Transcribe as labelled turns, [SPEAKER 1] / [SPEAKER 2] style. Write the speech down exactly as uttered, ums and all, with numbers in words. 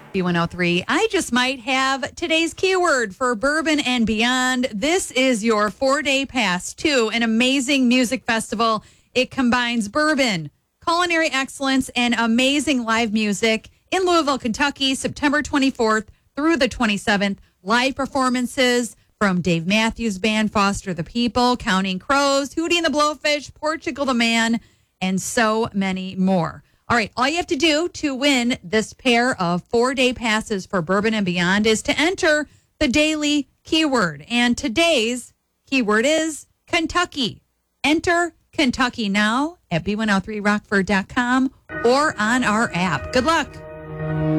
[SPEAKER 1] B one oh three. I just might have today's keyword for Bourbon and Beyond. This is your four-day pass to an amazing music festival. It combines bourbon, culinary excellence, and amazing live music in Louisville, Kentucky, September twenty-fourth through the twenty-seventh. Live performances from Dave Matthews Band, Foster the People, Counting Crows, Hootie and the Blowfish, Portugal the Man, and so many more. All right, all you have to do to win this pair of four-day passes for Bourbon and Beyond is to enter the daily keyword. And today's keyword is Kentucky. Enter Kentucky now at B one oh three rockford dot com or on our app. Good luck.